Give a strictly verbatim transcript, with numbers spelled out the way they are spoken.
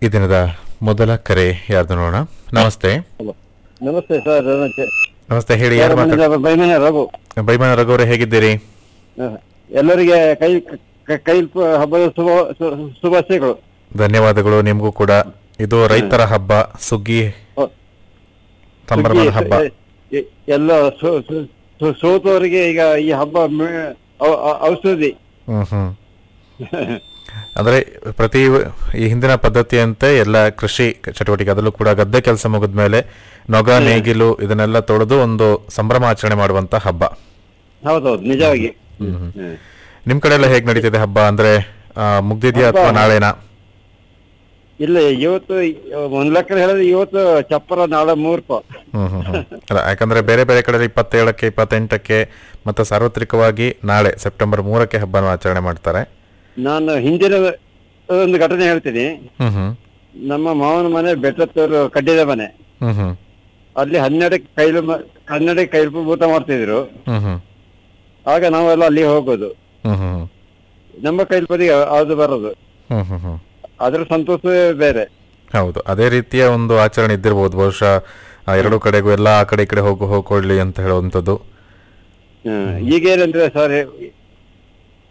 ಈ ದಿನದ ಮೊದಲ ಕರೆ ಯಾರ್ದು ನೋಡೋಣ. ನಮಸ್ತೆ. ನಮಸ್ತೆ ಸರ್. ನಮಸ್ತೆ, ಹೇಳಿ, ಯಾರು ಮಾತಾಡ? ಬೈಮನೆ ರಘು. ಬೈಮನ ರಘು ಅವರೇ, ಹೇಗಿದ್ದೀರಿ? ಎಲ್ಲರಿಗೆ ಕೈ ಕೈ ಹಬ್ಬದ ಶುಭ ಶುಭಾಶಯಗಳು. ಧನ್ಯವಾದಗಳು. ನಿಮಗೂ ಕೂಡ. ಇದು ರೈತರ ಹಬ್ಬ, ಸುಗ್ಗಿ ಸಂಭ್ರಮದ ಹಬ್ಬ. ಎಲ್ಲ ಸೋತವರಿಗೆ ಈಗ ಈ ಹಬ್ಬ ಔಷಧಿ. ಹ್ಮ್ ಹ್ಮ್ ಅಂದ್ರೆ ಪ್ರತಿ ಈ ಹಿಂದಿನ ಪದ್ಧತಿಯಂತೆ ಎಲ್ಲ ಕೃಷಿ ಚಟುವಟಿಕೆ, ಅದರಲ್ಲೂ ಕೂಡ ಗದ್ದೆ ಕೆಲಸ ಮುಗಿದ್ಮೇಲೆ ನೊಗ ನೇಗಿಲು ಇದನ್ನೆಲ್ಲ ತೊಳೆದು ಒಂದು ಸಂಭ್ರಮ ಆಚರಣೆ ಮಾಡುವಂತ ಹಬ್ಬ. ಹೌದೌದು, ನಿಜವಾಗಿ. ಹ್ಮ್ ನಿಮ್ ಕಡೆ ಎಲ್ಲ ಹೇಗ್ ನಡೀತಿದೆ ಹಬ್ಬ? ಅಂದ್ರೆ ಮುಗ್ದಿದ್ಯಾ ಅಥವಾ ನಾಳೆನಾ? ಇಲ್ಲ, ಇವತ್ತು ಒಂದ್ ಲೆಕ್ಕ ಹೇಳಿದ್ರೆ ಇವತ್ತು ಚಪ್ಪರ, ನಾಳೆ ಮುಹೂರ್ತ. ಹ್ಮ್ ಹ್ಮ್ ಹ್ಮ್ ಅಲ್ಲ, ಯಾಕಂದ್ರೆ ಬೇರೆ ಬೇರೆ ಕಡೆ ಇಪ್ಪತ್ತೇಳಕ್ಕೆ ಇಪ್ಪತ್ತೆಂಟಕ್ಕೆ ಮತ್ತೆ ಸಾರ್ವತ್ರಿಕವಾಗಿ ನಾಳೆ ಸೆಪ್ಟೆಂಬರ್ ಮೂರಕ್ಕೆ ಹಬ್ಬನ ಆಚರಣೆ ಮಾಡ್ತಾರೆ. ನಾನು ಹಿಂದಿನ ಒಂದು ಘಟನೆ ಹೇಳ್ತೀನಿ. ಹ್ಮ್ ಹ್ಮ್ ನಮ್ಮ ಮಾವನ ಮನೆ ಬೆಟ್ಟತ್ತೂರು ಕಡ್ಡಿದ ಮನೆ. ಹ್ಮ್ ಹ್ಮ್ ಅಲ್ಲಿ ಹನ್ನೆರಡಕ್ಕೆ ಕೈಲು ಹನ್ನೆರಡಕ್ಕೆ ಕೈಲು ಊಟ ಮಾಡ್ತಿದ್ರು. ಹ್ಮ್ ಹ್ಮ್ ಆಗ ನಾವೆಲ್ಲ ಅಲ್ಲಿ ಹೋಗೋದು. ಹ್ಮ್ ಹ್ಮ್ ನಮ್ಮ ಕೈಲ್ಪದಿ ಅದು ಬರೋದು. ಹ್ಮ್ ಹ್ಮ್ ಹ್ಮ್ ಅದ್ರ ಸಂತೋಷವೇ ಬೇರೆ. ಹೌದು, ಅದೇ ರೀತಿಯ ಒಂದು ಆಚರಣೆ ಇದ್ದಿರ್ಬೋದು ಬಹುಶಃ ಎರಡು ಕಡೆಗೂ ಎಲ್ಲ ಆ ಕಡೆ ಈ ಕಡೆ ಹೋಗು ಹೋಗ್ಕೊಳ್ಳಿ ಅಂತ ಹೇಳುವಂಥದ್ದು. ಈಗೇನಂದ್ರೆ ಸರ್,